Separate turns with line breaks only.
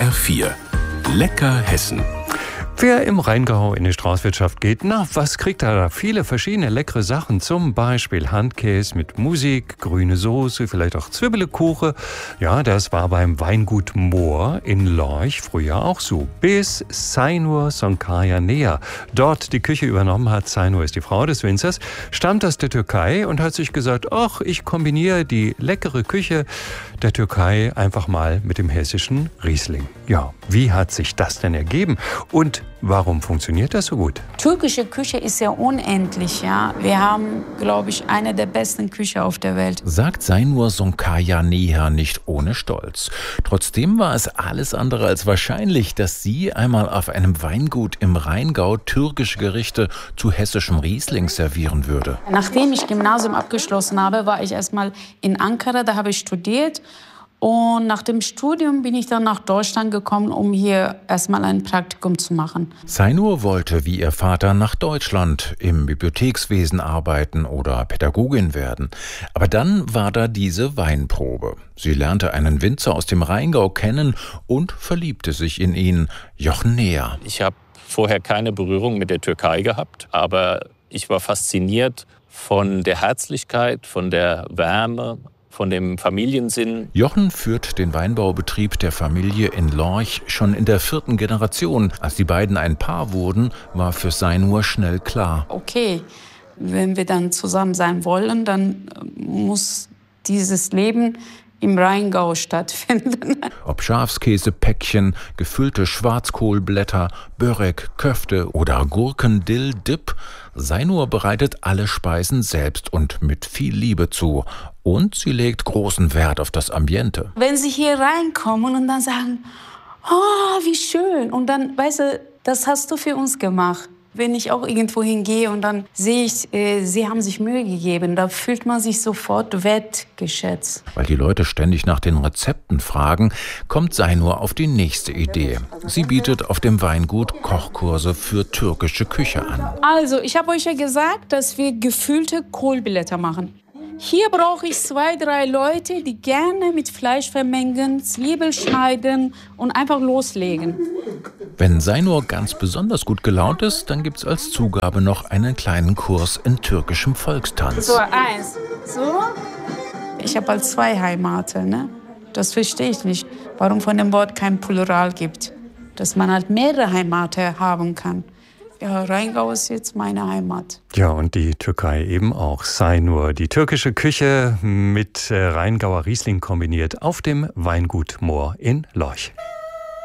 HR4. Lecker Hessen.
Wer im Rheingau in die Straußwirtschaft geht, was kriegt er da? Viele verschiedene leckere Sachen, zum Beispiel Handkäse mit Musik, grüne Soße, vielleicht auch Zwiebelkuchen. Ja, das war beim Weingut Mohr in Lorch früher auch so. Bis Zainur Sonkayanea dort die Küche übernommen hat. Zainur ist die Frau des Winzers, stammt aus der Türkei und hat sich gesagt, ach, ich kombiniere die leckere Küche der Türkei einfach mal mit dem hessischen Riesling. Ja, wie hat sich das denn ergeben? Und warum funktioniert das so gut?
Türkische Küche ist ja unendlich, ja. Wir haben, glaube ich, eine der besten Küchen auf der Welt.
Sagt Zainur Sonkayanea nicht ohne Stolz. Trotzdem war es alles andere als wahrscheinlich, dass sie einmal auf einem Weingut im Rheingau türkische Gerichte zu hessischem Riesling servieren würde.
Nachdem ich Gymnasium abgeschlossen habe, war ich erstmal in Ankara, da habe ich studiert. Und nach dem Studium bin ich dann nach Deutschland gekommen, um hier erstmal ein Praktikum zu machen.
Zainur wollte wie ihr Vater nach Deutschland im Bibliothekswesen arbeiten oder Pädagogin werden. Aber dann war da diese Weinprobe. Sie lernte einen Winzer aus dem Rheingau kennen und verliebte sich in ihn, Jochen Neher.
Ich habe vorher keine Berührung mit der Türkei gehabt, aber ich war fasziniert von der Herzlichkeit, von der Wärme, von dem Familiensinn.
Jochen führt den Weinbaubetrieb der Familie in Lorch schon in der 4. Generation. Als die beiden ein Paar wurden, war für Zainur schnell klar.
Okay, wenn wir dann zusammen sein wollen, dann muss dieses Leben im Rheingau stattfinden.
Ob Schafskäsepäckchen, gefüllte Schwarzkohlblätter, Börek, Köfte oder Gurken-Dill-Dip, Zainur bereitet alle Speisen selbst und mit viel Liebe zu. Und sie legt großen Wert auf das Ambiente.
Wenn sie hier reinkommen und dann sagen, oh, wie schön. Und dann, weißt du, das hast du für uns gemacht. Wenn ich auch irgendwo hingehe und dann sehe ich, sie haben sich Mühe gegeben, da fühlt man sich sofort wertgeschätzt.
Weil die Leute ständig nach den Rezepten fragen, kommt Zainur auf die nächste Idee. Sie bietet auf dem Weingut Kochkurse für türkische Küche an.
Also, ich habe euch ja gesagt, dass wir gefüllte Kohlblätter machen. Hier brauche ich 2, 3 Leute, die gerne mit Fleisch vermengen, Zwiebel schneiden und einfach loslegen.
Wenn Zainur ganz besonders gut gelaunt ist, dann gibt's als Zugabe noch einen kleinen Kurs in türkischem Volkstanz.
So, 1. So. Ich habe halt 2 Heimaten, ne? Das verstehe ich nicht, warum von dem Wort kein Plural gibt. Dass man halt mehrere Heimaten haben kann. Ja, Rheingau ist jetzt meine Heimat.
Ja, und die Türkei eben auch. Zainur, die türkische Küche mit Rheingauer Riesling kombiniert auf dem Weingut Mohr in Lorch.